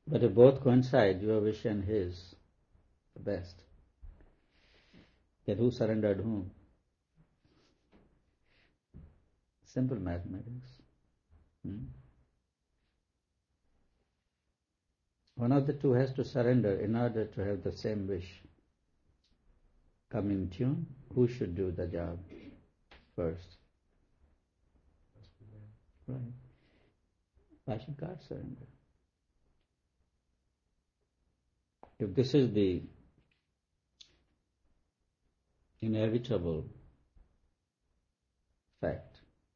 But if both coincide, your wish and his, the best. That who surrendered whom? Simple mathematics. One of the two has to surrender in order to have the same wish come in tune. Who should do the job first? Right. Why should God surrender? If this is the inevitable fact,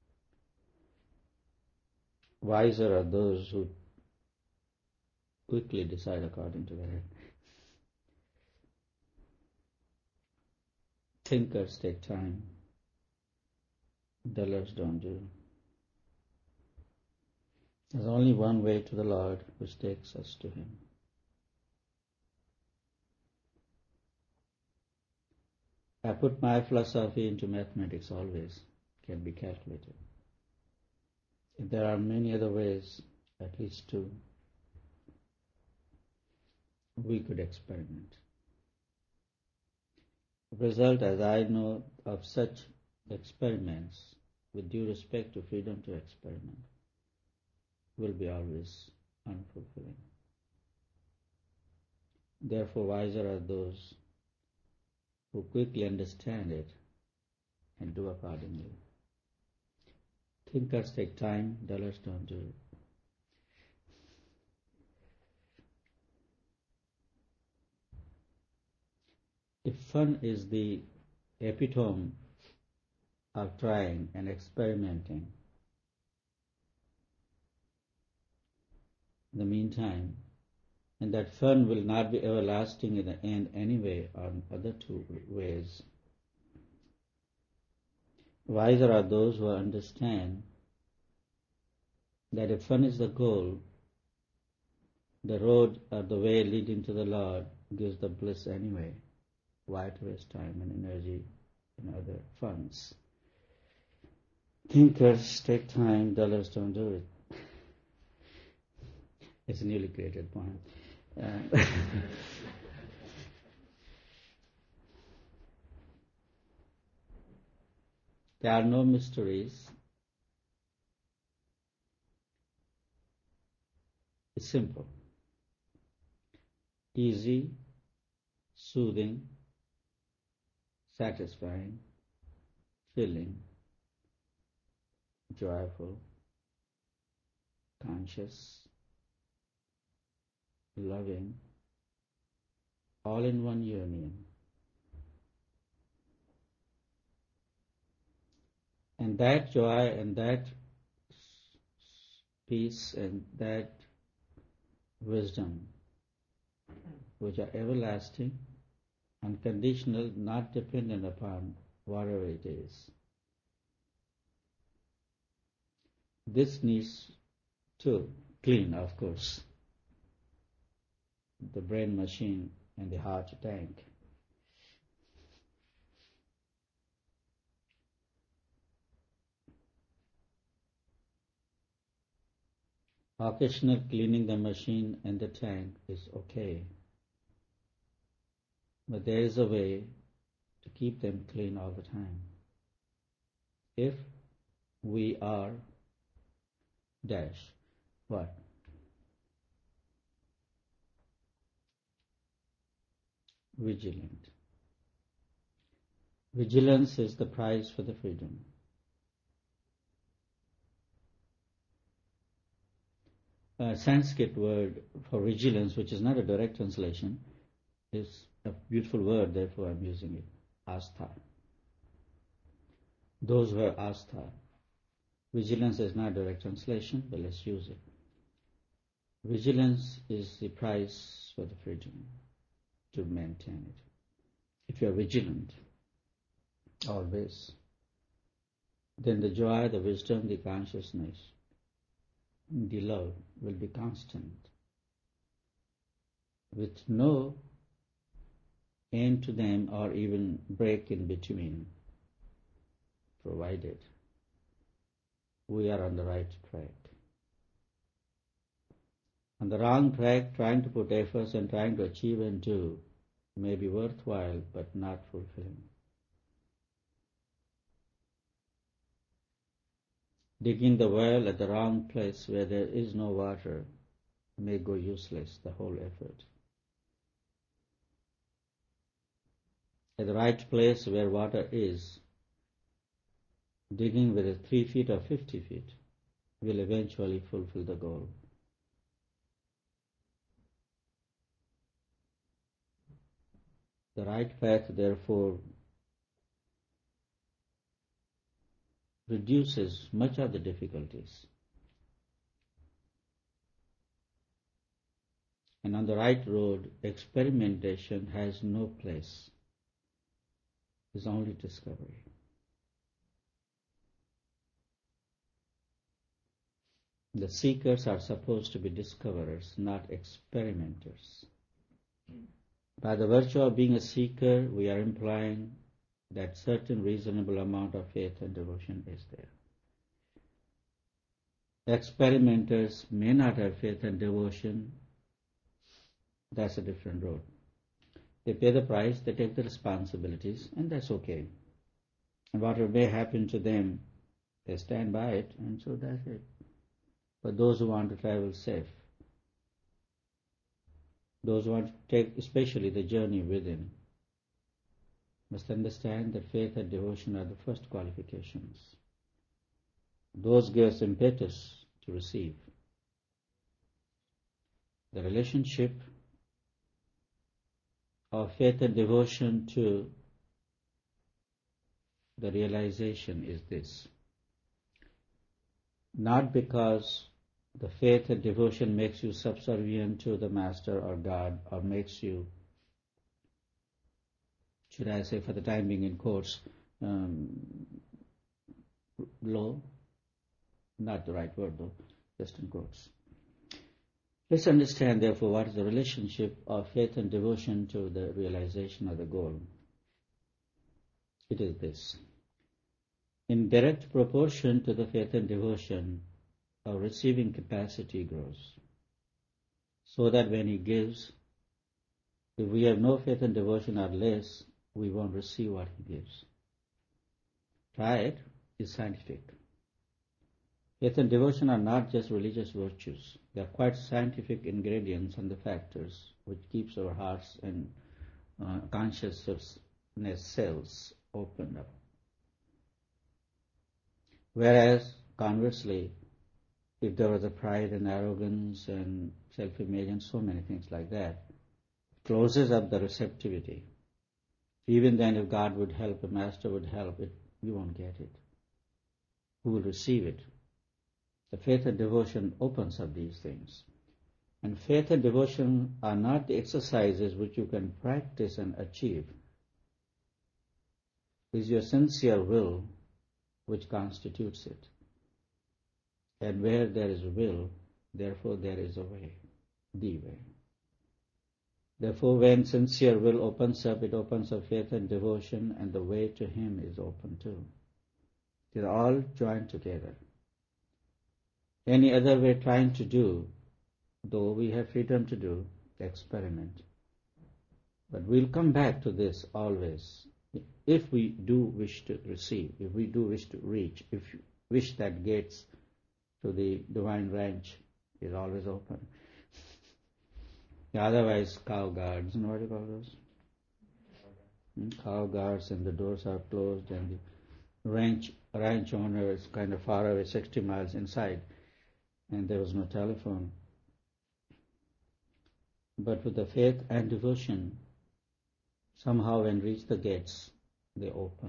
wiser are those who quickly decide according to their head. Thinkers take time, dullers don't do. There's only one way to the Lord, which takes us to Him. I put my philosophy into mathematics always, can be calculated. If there are many other ways, at least two, we could experiment. The result, as I know of such experiments, with due respect to freedom to experiment, will be always unfulfilling. Therefore, wiser are those who quickly understand it and do accordingly. Thinkers take time, dullers don't do it. If fun is the epitome of trying and experimenting, in the meantime, and that fun will not be everlasting in the end anyway on other two ways, wiser are those who understand that if fun is the goal, the road or the way leading to the Lord gives the bliss anyway. Why to waste time and energy in other funds? Thinkers take time, dullers don't do it. It's a newly created poem. There are no mysteries. It's simple, easy, soothing, satisfying, filling, joyful, conscious, loving, all in one union. And that joy and that peace and that wisdom, which are everlasting, unconditional, not dependent upon whatever it is. This needs to clean, of course, the brain machine and the heart tank. Occasional cleaning the machine and the tank is okay, but there is a way to keep them clean all the time. If we are dash what? Vigilant. Vigilance is the price for the freedom. A Sanskrit word for vigilance, which is not a direct translation, is a beautiful word, therefore I'm using it. Astha. Those who have astha. Vigilance is not a direct translation, but let's use it. Vigilance is the price for the freedom, to maintain it. If you are vigilant, always, then the joy, the wisdom, the consciousness, the love will be constant, with no end to them or even break in between, provided we are on the right track. On the wrong track, trying to put efforts and trying to achieve and do may be worthwhile but not fulfilling. Digging the well at the wrong place where there is no water may go useless, the whole effort. At the right place where water is, digging whether 3 feet or 50 feet will eventually fulfill the goal. The right path, therefore, reduces much of the difficulties. And on the right road, experimentation has no place. It's only discovery. The seekers are supposed to be discoverers, not experimenters. By the virtue of being a seeker, we are implying that certain reasonable amount of faith and devotion is there. Experimenters may not have faith and devotion. That's a different road. They pay the price, they take the responsibilities, and that's okay. And whatever may happen to them, they stand by it, and so that's it. But those who want to travel safe, those who want to take especially the journey within, must understand that faith and devotion are the first qualifications. Those give us impetus to receive. The relationship of faith and devotion to the realization is this. Not because the faith and devotion makes you subservient to the Master or God, or makes you, should I say for the time being in quotes, low, not the right word though, just in quotes. Let's understand therefore what is the relationship of faith and devotion to the realization of the goal. It is this. In direct proportion to the faith and devotion, our receiving capacity grows. So that when he gives, if we have no faith and devotion or less, we won't receive what he gives. Try it, it's scientific. Faith and devotion are not just religious virtues. They are quite scientific ingredients and the factors which keeps our hearts and consciousness cells opened up. Whereas, conversely, if there was a pride and arrogance and self-image and so many things like that, it closes up the receptivity. Even then, if God would help, a master would help, you won't get it. Who will receive it? The faith and devotion opens up these things. And faith and devotion are not the exercises which you can practice and achieve. It is your sincere will which constitutes it. And where there is will, therefore there is a way, the way. Therefore, when sincere will opens up, it opens up faith and devotion, and the way to him is open too. They are all joined together. Any other way trying to do, though we have freedom to do, experiment. But we'll come back to this always. If we do wish to receive, if we do wish to reach, if you wish that gates to the divine ranch is always open. Otherwise, cow guards, you know what you call those? Cow guards, and the doors are closed, and the ranch owner is kind of far away, 60 miles inside, and there was no telephone. But with the faith and devotion, somehow when reach the gates, they open.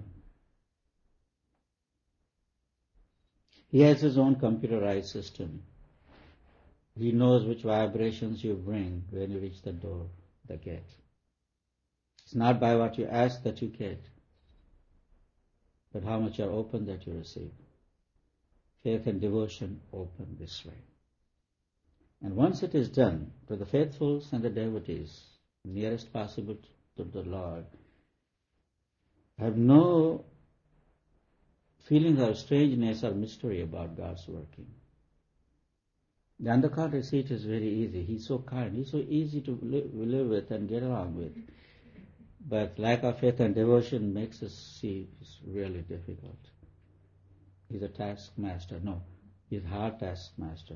He has his own computerized system. He knows which vibrations you bring when you reach the door, the gate. It's not by what you ask that you get, but how much you are open that you receive. Faith and devotion open this way. And once it is done, to the faithfuls and the devotees, nearest possible to the Lord, have no feelings of strangeness or mystery about God's working. The Andhakara seat is very easy. He's so kind. He's so easy to live with and get along with. But lack of faith and devotion makes us see it's really difficult. He's a taskmaster. No, he's a hard taskmaster.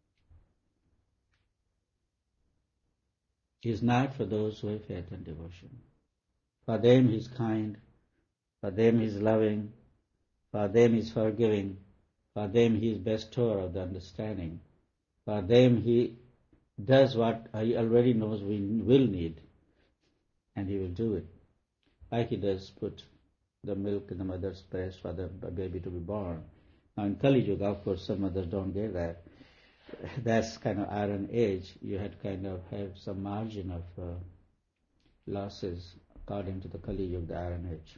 He's not for those who have faith and devotion. For them he's kind. For them he's loving. For them he's forgiving. For them he is bestower of the understanding. For them he does what he already knows we will need, and he will do it. Like he does put the milk in the mother's breast for the baby to be born. Now in Kali Yuga, of course, some mothers don't get that. That's kind of Iron Age. You had kind of have some margin of losses according to the Kali Yuga, the Iron Age.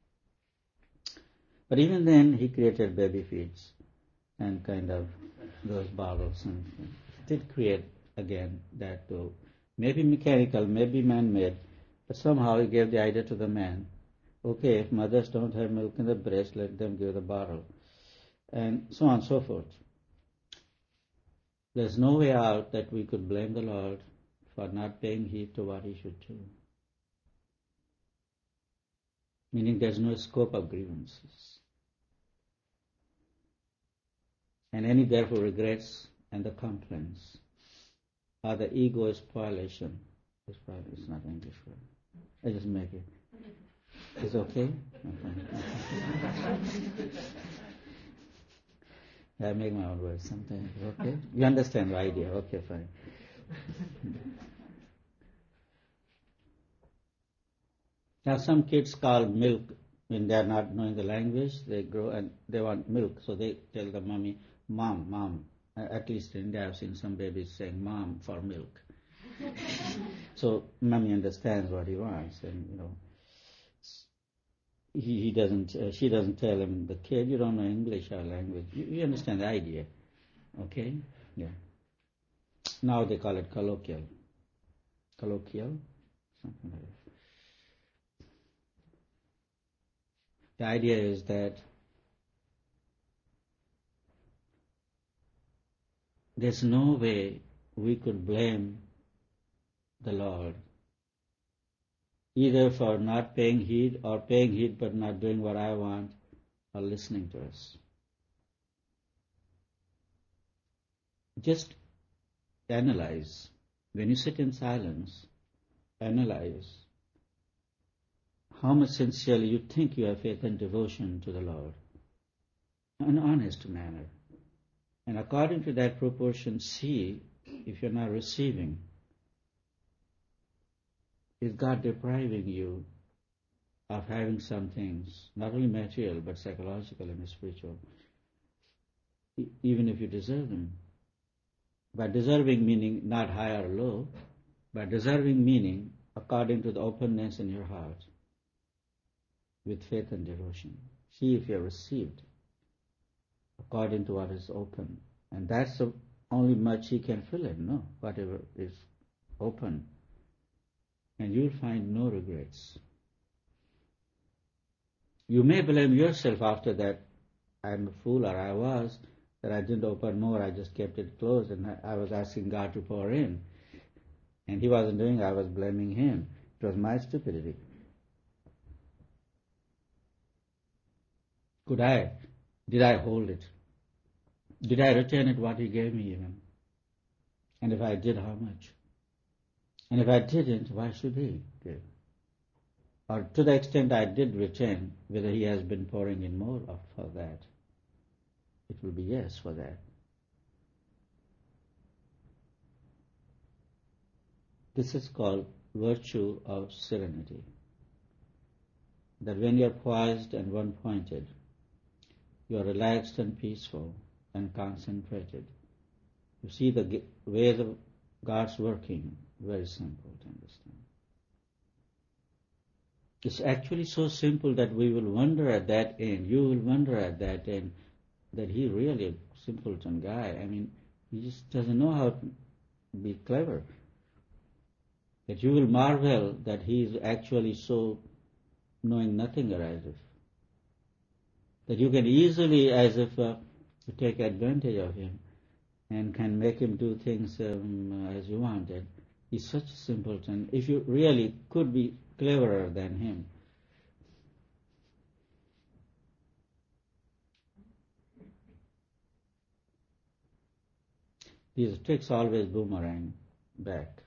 But even then, he created baby feeds and kind of those bottles, and did create again that too. Maybe mechanical, maybe man-made, but somehow he gave the idea to the man. Okay, if mothers don't have milk in the breast, let them give the bottle, and so on and so forth. There's no way out that we could blame the Lord for not paying heed to what he should do. Meaning there's no scope of grievances. And any therefore regrets and the complaints are the ego spoliation. It's not English word. I just make it. Is it okay? I make my own words sometimes. Okay? You understand the idea? Okay, fine. Now some kids call milk when they are not knowing the language. They grow and they want milk, so they tell the mommy, "Mom, mom." At least in India, I've seen some babies saying "mom" for milk. So mommy understands what he wants, and he doesn't. She doesn't tell him, "The kid, you don't know English or language." You understand the idea, okay? Yeah. Now they call it colloquial, something like that. The idea is that there's no way we could blame the Lord either for not paying heed or paying heed but not doing what I want or listening to us. Just analyze. When you sit in silence, analyze how much sincerely you think you have faith and devotion to the Lord in an honest manner. And according to that proportion, see if you're not receiving. Is God depriving you of having some things, not only material, but psychological and spiritual, even if you deserve them? By deserving meaning not high or low, by deserving meaning according to the openness in your heart, with faith and devotion. See if you have received according to what is open. And that's the only much he can fill in, no? Whatever is open. And you'll find no regrets. You may blame yourself after that, I'm a fool, or I was, that I didn't open more, I just kept it closed, and I was asking God to pour in. And he wasn't doing it, I was blaming him. It was my stupidity. Did I hold it? Did I return it what he gave me even? And if I did, how much? And if I didn't, why should he give? Or to the extent I did return, whether he has been pouring in more for that, it will be yes for that. This is called virtue of serenity. That when you are poised and one-pointed, you are relaxed and peaceful and concentrated. You see the ways of God's working, very simple to understand. It's actually so simple that we will wonder at that end, you will wonder at that end, that he really a simpleton guy. I mean, he just doesn't know how to be clever. That you will marvel that he is actually so knowing nothing as if. That you can easily, as if, take advantage of him. and can make him do things as you wanted. He's such a simpleton. If you really could be cleverer than him, these tricks always boomerang back.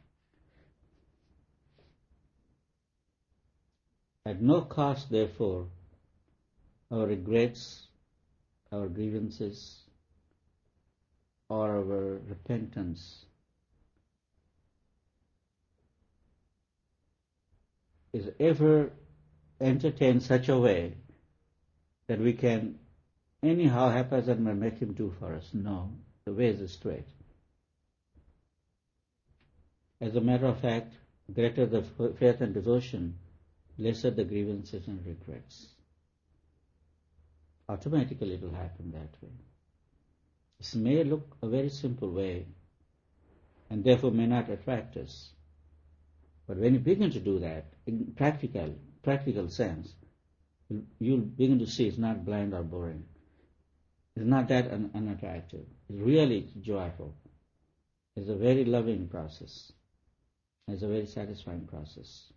At no cost, therefore, our regrets, our grievances, or our repentance is ever entertained such a way that we can anyhow haphazardly make him do for us. No, the way is straight. As a matter of fact, greater the faith and devotion, lesser the grievances and regrets. Automatically it will happen that way. This may look a very simple way and therefore may not attract us. But when you begin to do that, in practical sense, you'll begin to see it's not bland or boring. It's not that unattractive. It's really joyful. It's a very loving process. It's a very satisfying process.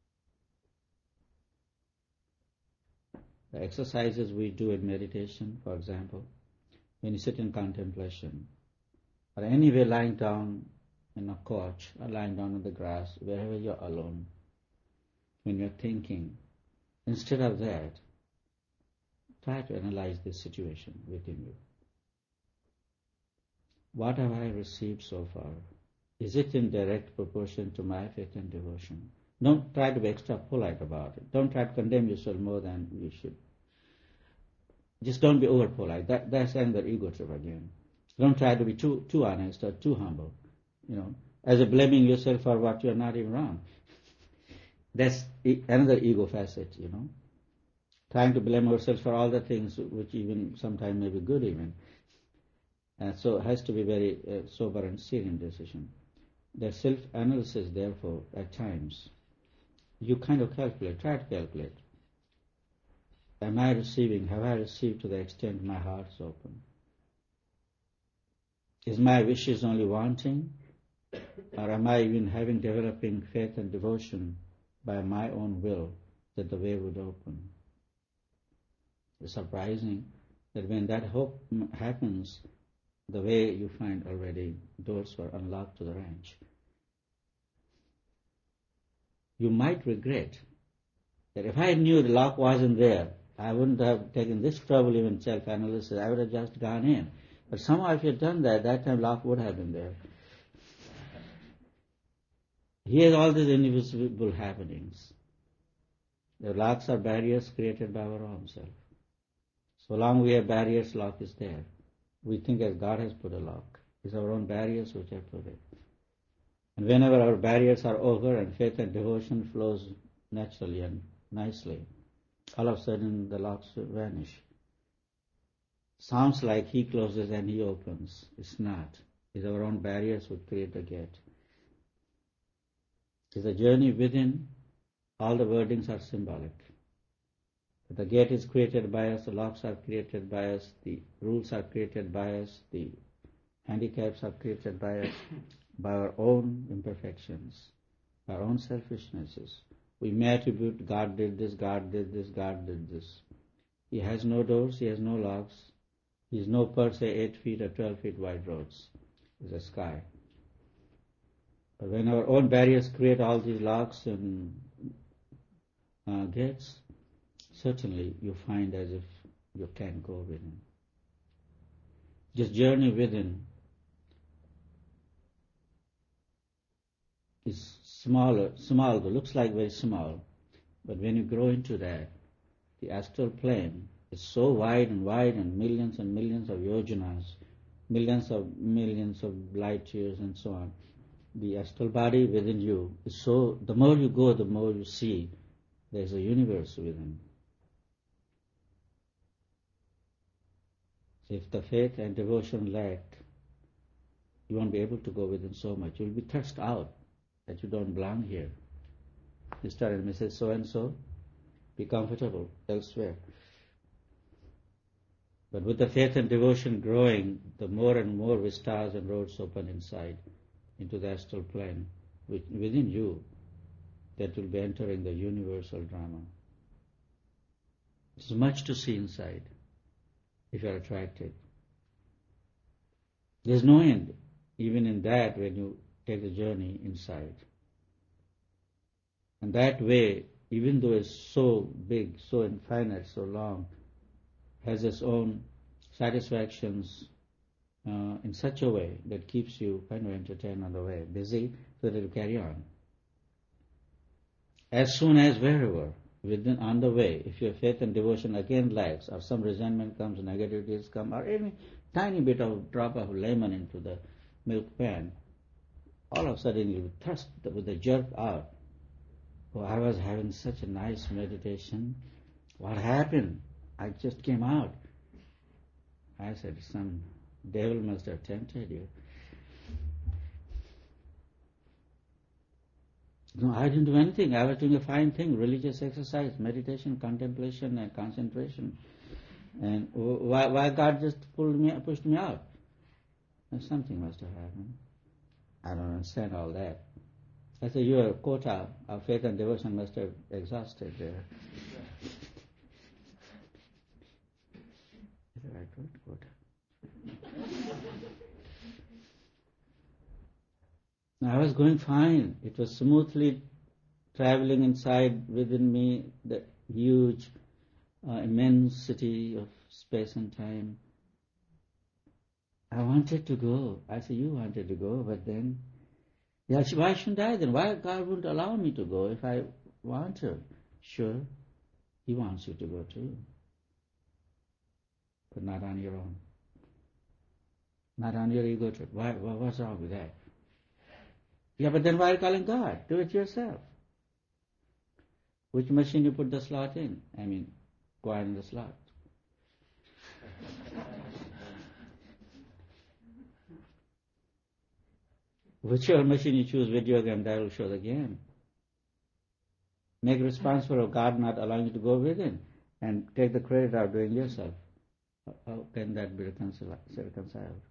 The exercises we do in meditation, for example, when you sit in contemplation, or anywhere lying down in a couch or lying down on the grass, wherever you're alone, when you're thinking, instead of that, try to analyze this situation within you. What have I received so far? Is it in direct proportion to my faith and devotion? Don't try to be extra polite about it. Don't try to condemn yourself more than you should. Just don't be over polite. That's another ego trip again. Don't try to be too honest or too humble. As if blaming yourself for what you're not even wrong. That's another ego facet, Trying to blame ourselves for all the things which even sometimes may be good even. So it has to be very sober and serious decision. That self-analysis, therefore, at times, you kind of try to calculate. Have I received to the extent my heart is open? Is my wishes only wanting? Or am I even developing faith and devotion by my own will that the way would open? It's surprising that when that hope happens, the way you find already doors were unlocked to the ranch. You might regret that if I knew the lock wasn't there, I wouldn't have taken this trouble even self-analysis. I would have just gone in. But somehow if you had done that time lock would have been there. Here's all these invisible happenings. The locks are barriers created by our own self. So long we have barriers, lock is there. We think as God has put a lock. It's our own barriers which have put it. And whenever our barriers are over and faith and devotion flows naturally and nicely, all of a sudden the locks vanish. Sounds like he closes and he opens. It's not. It's our own barriers which create the gate. It's a journey within. All the wordings are symbolic. The gate is created by us, the locks are created by us, the rules are created by us, the handicaps are created by us, by our own imperfections, our own selfishnesses. We may attribute God did this, God did this, God did this. He has no doors, he has no locks. He has no per se 8 feet or 12 feet wide roads. It's a sky. But when our own barriers create all these locks and gates, certainly you find as if you can't go within. Just journey within is small, looks like very small, but when you grow into that, the astral plane is so wide and millions of yojanas, millions of light years and so on. The astral body within you is so, the more you go, the more you see there's a universe within. If the faith and devotion lack, you won't be able to go within so much. You'll be thrust out that you don't belong here. Mr. and Mrs. So-and-so, be comfortable elsewhere. But with the faith and devotion growing, the more and more vistas and roads open inside, into the astral plane, within you, that will be entering the universal drama. There's much to see inside, if you are attracted. There's no end, even in that, when you take the journey inside. And that way, even though it's so big, so infinite, so long, has its own satisfactions in such a way that keeps you kind of entertained on the way, busy, so that it will carry on. As soon as wherever, on the way, if your faith and devotion again lags, or some resentment comes, negativities come, or any tiny bit of drop of lemon into the milk pan, all of a sudden you thrust with a jerk out. Oh, I was having such a nice meditation. What happened? I just came out. I said, some devil must have tempted you. No, I didn't do anything. I was doing a fine thing, religious exercise, meditation, contemplation, and concentration. And why God just pushed me out? And something must have happened. I don't understand all that. I said, your quota of faith and devotion must have exhausted there. I said, I don't quota. I was going fine. It was smoothly traveling inside within me, the huge immensity of space and time. I wanted to go. I said, you wanted to go, but then, why shouldn't I then? Why God wouldn't allow me to go if I want to? Sure, He wants you to go too, but not on your own. Not on your ego trip. What's wrong with that? Yeah, but then why are you calling God? Do it yourself. Which machine you put the slot in? I mean, coin in the slot. Whichever machine you choose, video game, that will show the game. Make responsible of God not allowing you to go within and take the credit of doing yourself. How can that be reconciled?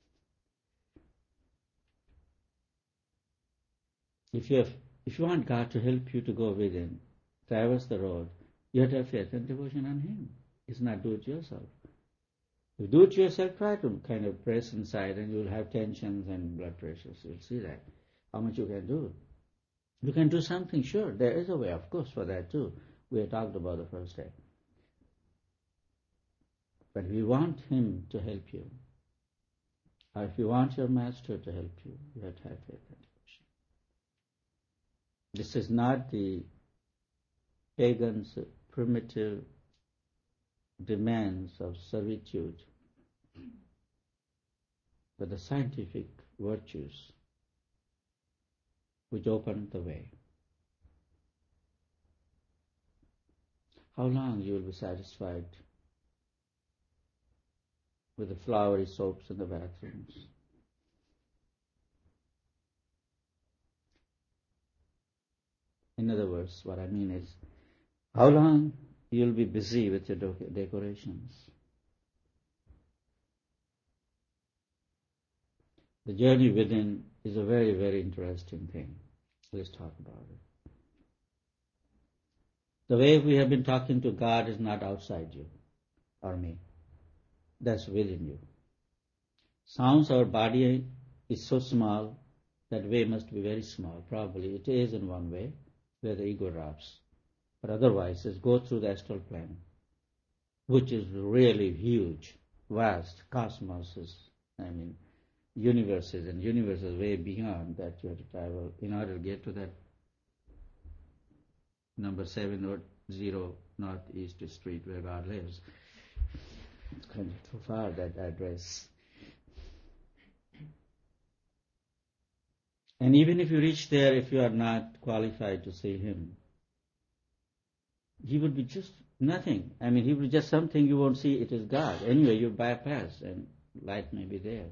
If you want God to help you to go within, traverse the road, you have to have faith and devotion on Him. It's not do it yourself. If you do it yourself, try to kind of press inside and you'll have tensions and blood pressures. You'll see that, how much you can do. You can do something, sure. There is a way, of course, for that too. We had talked about the first day. But if you want Him to help you, or if you want your Master to help you, you have to have faith and devotion. This is not the pagan's primitive demands of servitude, but the scientific virtues which open the way. How long you will be satisfied with the flowery soaps in the bathrooms? In other words, what I mean is, how long you'll be busy with your decorations? The journey within is a very, very interesting thing. Let's talk about it. The way we have been talking to God is not outside you or me. That's within you. Sounds our body is so small, that way must be very small. Probably it is in one way, where the ego drops. But otherwise, it goes through the astral plane, which is really huge, vast, cosmoses, universes, and universes way beyond that you have to travel in order to get to that number 700 Northeast Street where God lives. It's kind of too far, that address. And even if you reach there, if you are not qualified to see Him, He would be just nothing. He would be just something you won't see, it is God. Anyway, you bypass and light may be there.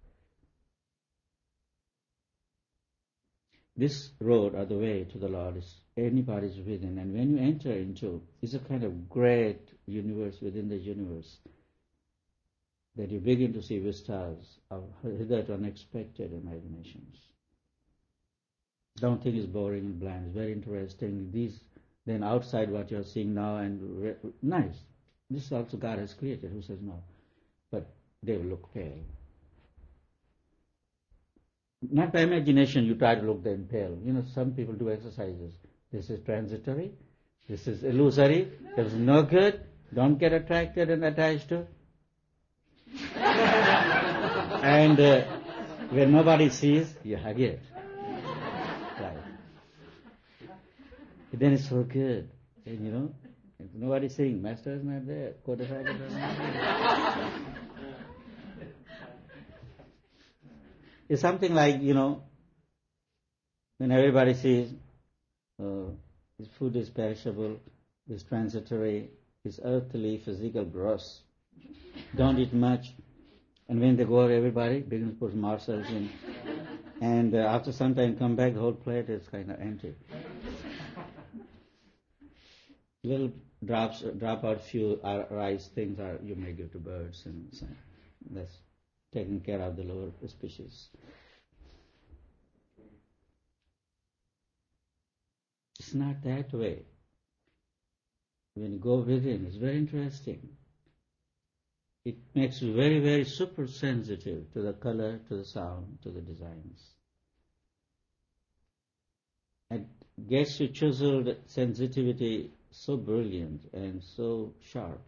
This road or the way to the Lord is anybody's within, and when you enter into, it's a kind of great universe within the universe. that you begin to see vistas of hitherto unexpected imaginations. Don't think it's boring and bland. It's very interesting. Then outside what you're seeing now and nice. This also God has created. Who says no? But they will look pale. Not by imagination you try to look then pale. Some people do exercises. This is transitory. This is illusory. This is no good. Don't get attracted and attached to. And when nobody sees, you hug it. Right. Then it's so good. And if nobody's seeing, Master is not there. Kodasaka is not there. It's something like, when everybody sees this food is perishable, is transitory, is earthly, physical, gross. Don't eat much. And when they go, everybody begins to put morsels in. And after some time come back, the whole plate is kind of empty. Little drop out few rice things you may give to birds, and so that's taking care of the lower species. It's not that way. When you go within, it's very interesting. It makes you very, very super sensitive to the color, to the sound, to the designs. It gets you chiseled sensitivity so brilliant and so sharp.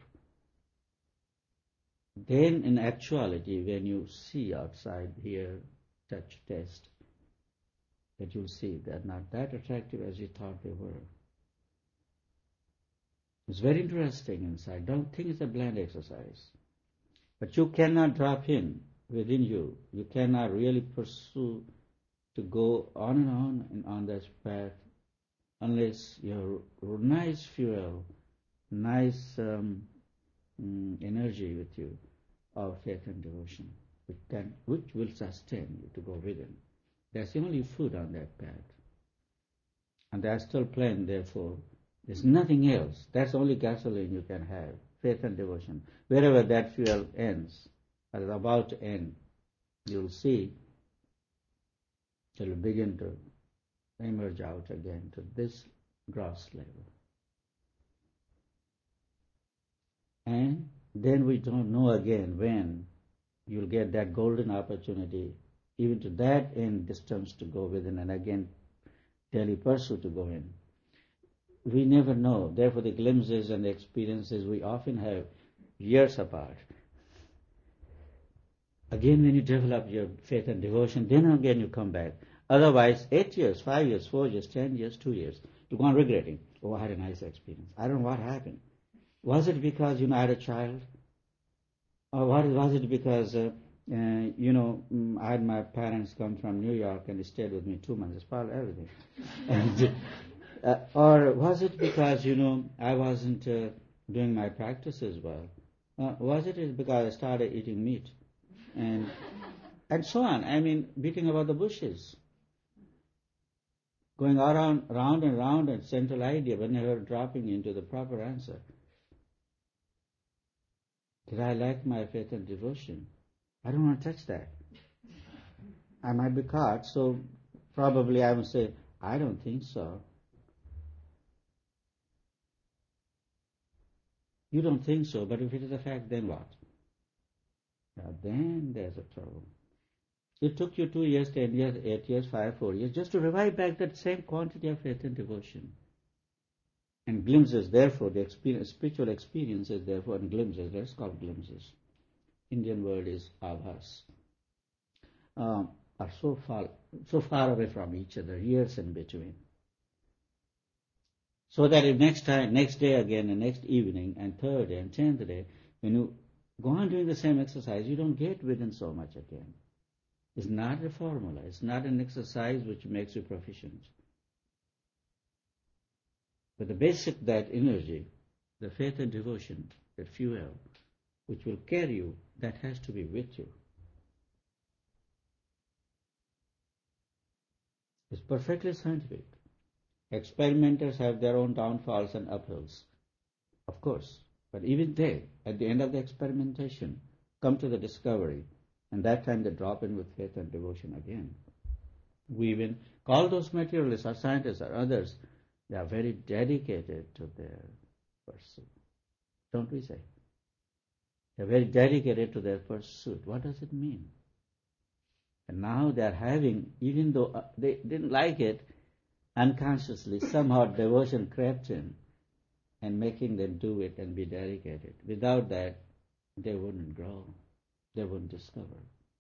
Then in actuality, when you see outside, hear, touch, taste, that you'll see they're not that attractive as you thought they were. It's very interesting inside. Don't think it's a bland exercise. But you cannot drop in within you. You cannot really pursue to go on and on that path unless you have nice fuel, nice energy with you of faith and devotion, which will sustain you to go within. That's the only food on that path. And that's still plain, therefore. There's nothing else. That's the only gasoline you can have, faith and devotion. Wherever that fuel ends, or is about to end, you'll see it will begin to emerge out again to this gross level. And then we don't know again when you'll get that golden opportunity, even to that end distance to go within, and again daily pursue to go in. We never know. Therefore, the glimpses and the experiences we often have years apart. Again, when you develop your faith and devotion, then again you come back. Otherwise, 8 years, 5 years, 4 years, 10 years, 2 years, you go on regretting. Oh, I had a nice experience. I don't know what happened. Was it because, I had a child? Or was it because, I had my parents come from New York and they stayed with me 2 months. It's part of everything. And, or was it because, I wasn't doing my practices well? Was it because I started eating meat? And so on. Beating about the bushes. Going round and round at central idea, but never dropping into the proper answer. Did I lack my faith and devotion? I don't want to touch that. I might be caught, so probably I would say, I don't think so. You don't think so, but if it is a fact, then what? Now then there's a trouble. It took you 2 years, 10 years, 8 years, 5, 4 years, just to revive back that same quantity of faith and devotion. And glimpses, therefore, the spiritual experiences, therefore, and glimpses, let's call glimpses. Indian word is avas. Are so far away from each other, years in between. So that if next day again, and next evening, and third day, and 10th day, when you go on doing the same exercise, you don't get within so much again. It's not a formula. It's not an exercise which makes you proficient. But the basic, that energy, the faith and devotion, that fuel, which will carry you, that has to be with you. It's perfectly scientific. Experimenters have their own downfalls and uphills, of course. But even they, at the end of the experimentation, come to the discovery, and that time they drop in with faith and devotion again. We even call those materialists or scientists or others, they are very dedicated to their pursuit. Don't we say? They are very dedicated to their pursuit. What does it mean? And now they are having, even though they didn't like it, unconsciously somehow devotion crept in and making them do it and be dedicated. Without that, they wouldn't grow. They wouldn't discover.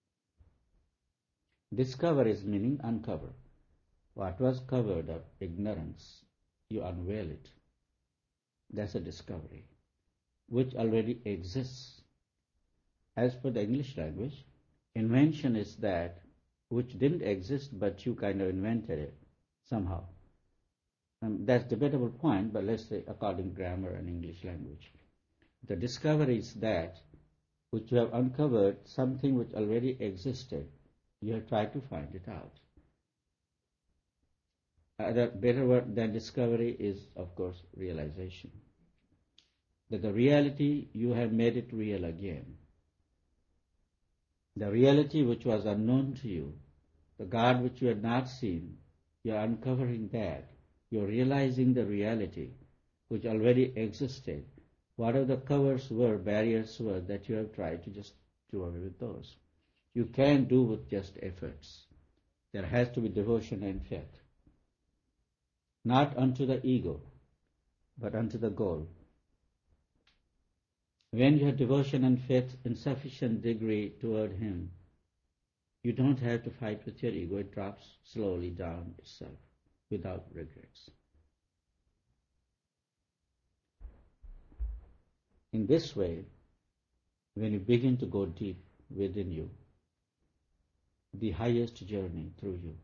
Discover is meaning uncover. What was covered of ignorance, you unveil it. That's a discovery, which already exists. As per the English language, invention is that which didn't exist but you kind of invented it somehow. That's a debatable point, but let's say according to grammar and English language. The discovery is that which you have uncovered something which already existed. You have tried to find it out. The better word than discovery is, of course, realization. That the reality, you have made it real again. The reality which was unknown to you, the God which you had not seen, you are uncovering that. You are realizing the reality which already existed. Whatever the covers were, barriers were, that you have tried to just do away with those. You can't do with just efforts. There has to be devotion and faith. Not unto the ego, but unto the goal. When you have devotion and faith in sufficient degree toward Him, you don't have to fight with your ego. It drops slowly down itself without regrets. In this way, when you begin to go deep within you, the highest journey through you,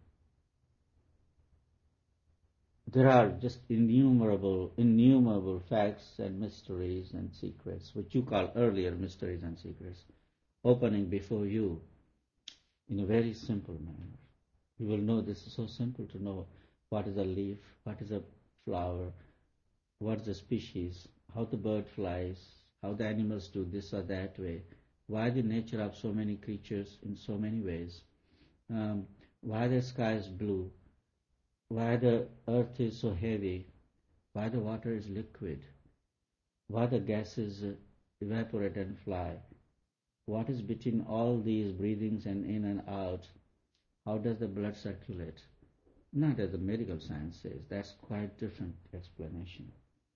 there are just innumerable facts and mysteries and secrets, which you call earlier mysteries and secrets, opening before you in a very simple manner. You will know this is so simple to know what is a leaf, what is a flower, what is a species, how the bird flies, how the animals do this or that way, why the nature of so many creatures in so many ways, why the sky is blue, why the earth is so heavy, why the water is liquid, why the gases evaporate and fly, what is between all these breathings and in and out, how does the blood circulate? Not as the medical science says, that's quite different explanation.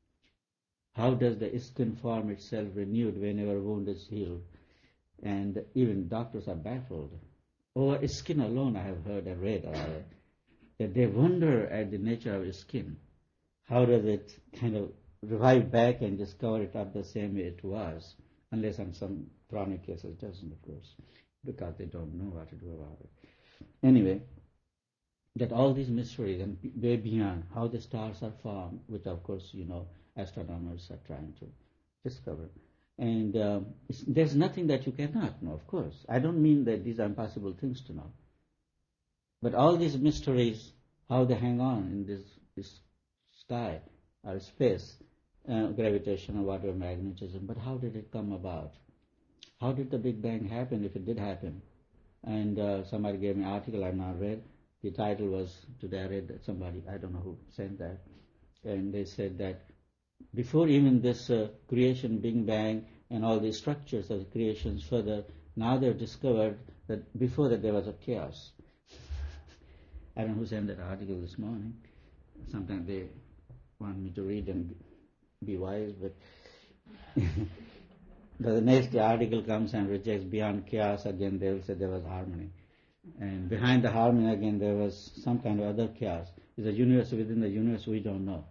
How does the skin form itself renewed whenever a wound is healed? And even doctors are baffled. Over skin alone, I have heard and read that they wonder at the nature of skin. How does it kind of revive back and just cover it up the same way it was? Unless on some chronic cases it doesn't, of course, because they don't know what to do about it. Anyway, that all these mysteries and way beyond how the stars are formed, which of course, astronomers are trying to discover. And there's nothing that you cannot know, of course. I don't mean that these are impossible things to know. But all these mysteries, how they hang on in this sky or space, gravitation or whatever, magnetism, but how did it come about? How did the Big Bang happen, if it did happen? And somebody gave me an article I've not read. The title was, today I read that somebody, I don't know who sent that, and they said that before even this creation, Big Bang, and all these structures of the creations further, now they've discovered that before that there was a chaos. I don't know who sent that article this morning. Sometimes they want me to read and be wise, but the next article comes and rejects beyond chaos. Again, they will say there was harmony. And behind the harmony, again, there was some kind of other chaos. It's a universe within the universe we don't know.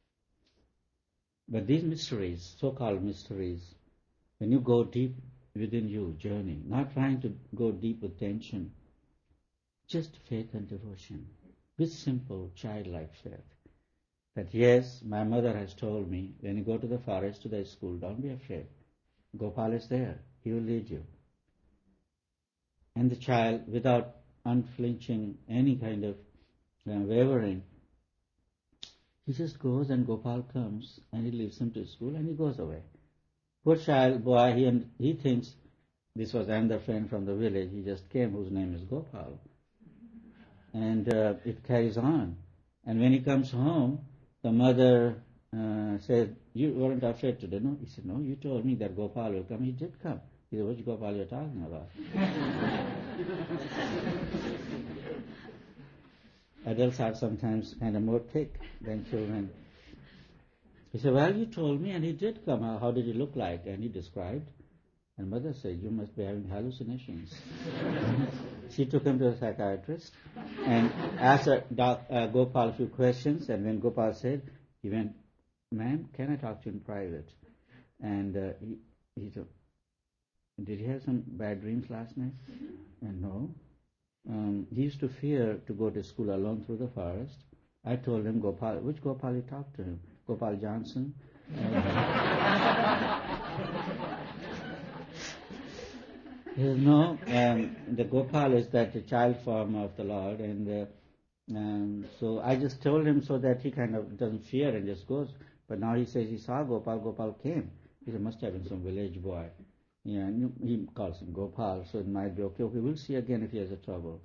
But these mysteries, so-called mysteries, when you go deep within you, journey, not trying to go deep with tension, just faith and devotion, with simple childlike faith. That yes, my mother has told me, when you go to the forest, to the school, don't be afraid. Gopal is there. He will lead you. And the child, without unflinching, any kind of wavering, he just goes and Gopal comes and he leads him to school and he goes away. Poor child, boy, he thinks This was another friend from the village. He just came, whose name is Gopal. And it carries on. And when he comes home, the mother said, "You weren't afraid today, no?" He said, "No, you told me that Gopal will come." He did come. He said, "Which Gopal you're talking about?" Adults are sometimes kind of more thick than children. He said, "Well, you told me, and he did come. How did he look like?" And he described. And mother said, "You must be having hallucinations." She took him to a psychiatrist and asked Gopal a few questions. And when Gopal said, he went, "Ma'am, can I talk to you in private?" And he said, "Did he have some bad dreams last night?" And no. He used to fear to go to school alone through the forest. I told him, "Gopal, which Gopal you talked to him? Gopal Johnson?" No, the Gopal is that child form of the Lord, and so I just told him so that he kind of doesn't fear and just goes. But now he says he saw Gopal. Gopal came. He said, "Must have been some village boy." Yeah, and he calls him Gopal, so it might be okay. We'll see again if he has a trouble.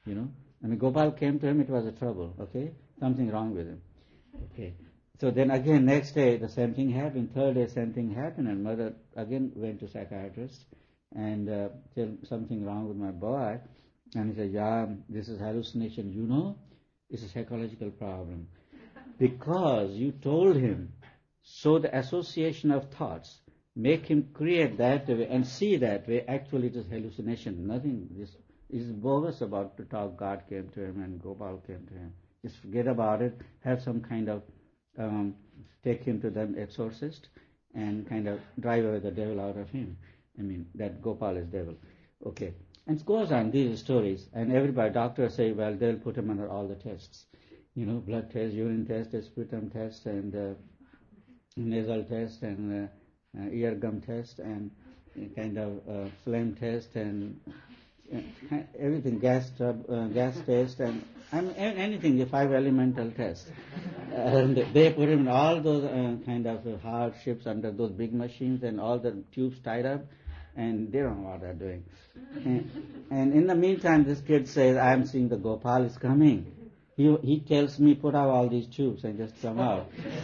I mean, Gopal came to him, it was a trouble. Okay, something wrong with him. Okay. So then again, next day the same thing happened. Third day, same thing happened, and mother again went to psychiatrist and said something wrong with my boy. And he said, "Yeah, this is hallucination. It's a psychological problem because you told him." So the association of thoughts make him create that way and see that way. Actually, it is hallucination. Nothing. This is bogus about to talk. God came to him and Gopal came to him. Just forget about it. Have some kind of take him to the exorcist and kind of drive away the devil out of him. I mean, that Gopal is devil. Okay. And it goes on, these stories. And everybody, doctors say, well, they'll put him under all the tests. Blood test, urine test, sputum test, and nasal test, and ear gum test, and kind of phlegm test, and everything, gas test, and anything, the 5 elemental test. And they put him in all those kind of hardships under those big machines and all the tubes tied up, and they don't know what they're doing. And in the meantime, this kid says, "I'm seeing the Gopal is coming." He tells me, "Put out all these tubes and just come out."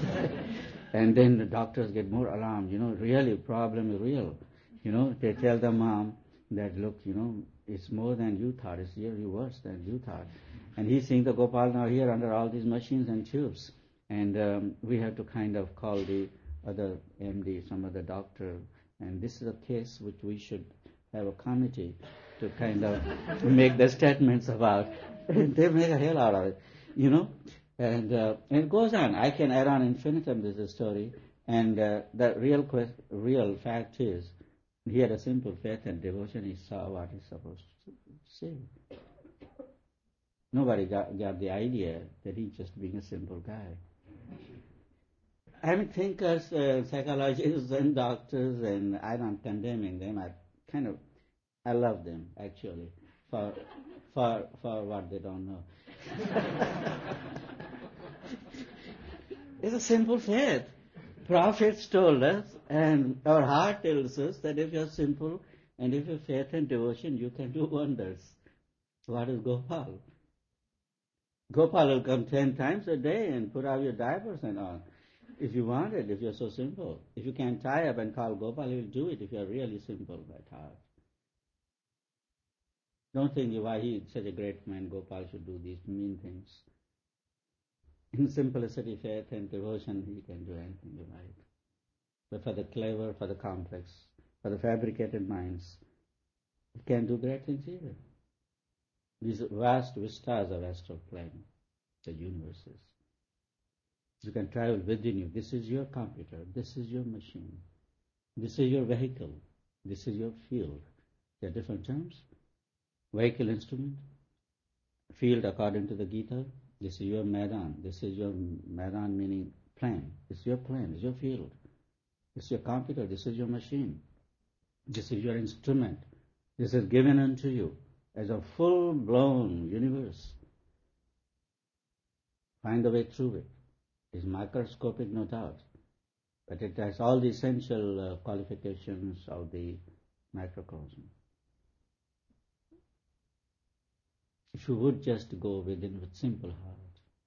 And then the doctors get more alarmed. Really, problem is real. They tell the mom that, "Look, it's more than you thought. It's really worse than you thought." And he's seeing the Gopal now here under all these machines and tubes. And we have to kind of call the other MD, some other doctor. And this is a case which we should have a committee to kind of make the statements about. They make a hell out of it, And it goes on. I can add on infinitum this is a story. And the real fact is, he had a simple faith and devotion. He saw what he's supposed to see. Nobody got the idea that he's just being a simple guy. I mean, thinkers, psychologists, and doctors, and I'm not condemning them. I love them actually for what they don't know. It's a simple faith. Prophets told us, and our heart tells us that if you're simple and if you have faith and devotion, you can do wonders. What is Gopal? Gopal will come 10 times a day and put out your diapers and all. If you want it, if you're so simple. If you can tie up and call Gopal, he will do it if you're really simple at heart. Don't think why he is such a great man, Gopal should do these mean things. In simplicity, faith, and devotion, he can do anything you like. But for the clever, for the complex, for the fabricated minds, he can't do great things either. These vast vistas of astral plane, the universes. You can travel within you. This is your computer. This is your machine. This is your vehicle. This is your field. There are different terms. Vehicle, instrument. Field according to the Gita. This is your Maidan. This is your Maidan meaning plane. This is your plane. This is your field. This is your computer. This is your machine. This is your instrument. This is given unto you as a full-blown universe. Find the way through it. It's microscopic, no doubt, but it has all the essential qualifications of the macrocosm. If you would just go within with simple heart.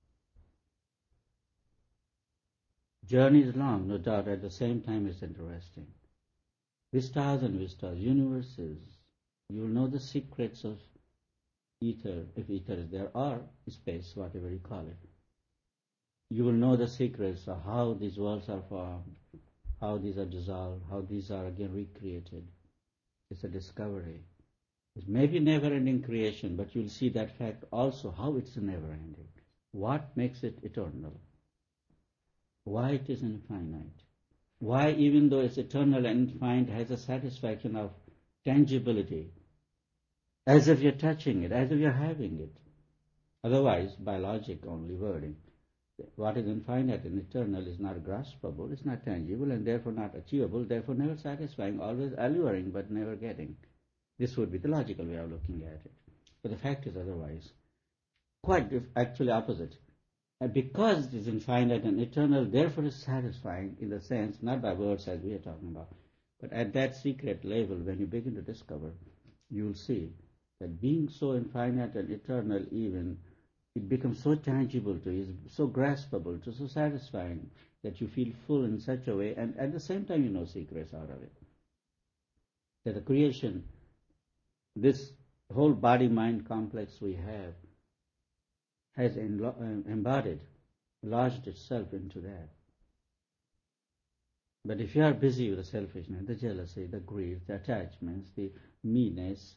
Journey is long, no doubt, at the same time it's interesting. Vistas and vistas, universes. You will know the secrets of ether, if ether is there, or space, whatever you call it. You will know the secrets of how these worlds are formed, how these are dissolved, how these are again recreated. It's a discovery. It may be never-ending creation, but you'll see that fact also, how it's never-ending. What makes it eternal? Why it is infinite? Why, even though it's eternal and infinite, has a satisfaction of tangibility, as if you're touching it, as if you're having it. Otherwise, by logic only wording, what is infinite and eternal is not graspable, it's not tangible, and therefore not achievable, therefore never satisfying, always alluring, but never getting. This would be the logical way of looking at it. But the fact is otherwise. Quite actually opposite. And because it is infinite and eternal, therefore is satisfying in the sense, not by words as we are talking about, but at that secret level, when you begin to discover, you will see that being so infinite and eternal even, it becomes so tangible to you, so graspable, so satisfying, that you feel full in such a way, and at the same time you know secrets out of it. That the creation, this whole body-mind complex we have, has embodied, lodged itself into that. But if you are busy with the selfishness, the jealousy, the greed, the attachments, the meanness,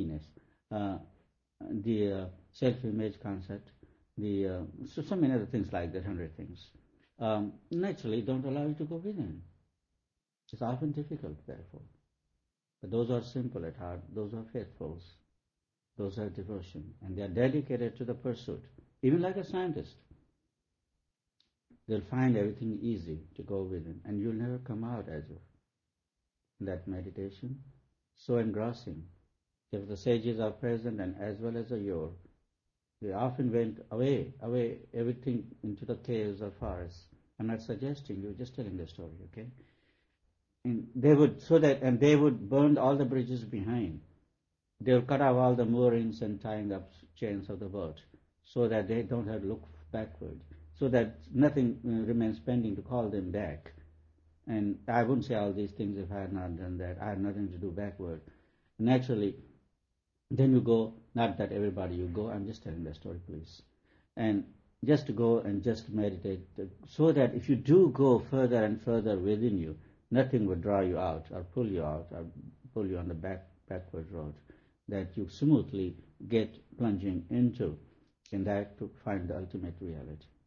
the self-image concept, so many other things like that, 100 things, naturally don't allow you to go within. It's often difficult, therefore. But those are simple at heart, those are faithfuls, those are devotion, and they are dedicated to the pursuit. Even like a scientist, they'll find everything easy to go within, and you'll never come out as of that meditation, so engrossing. If the sages are present and as well as a yor, they often went away, everything into the caves or forests. I'm not suggesting, you're just telling the story, okay? And they would burn all the bridges behind. They will cut off all the moorings and tying up chains of the boat, so that they don't have to look backward, so that nothing remains pending to call them back. And I wouldn't say all these things if I had not done that. I had nothing to do backward. Naturally, then you go, not that everybody you go, I'm just telling the story, please. And just to go and just meditate, so that if you do go further and further within you, nothing would draw you out or pull you on the backward road, that you smoothly get plunging into, in that to find the ultimate reality.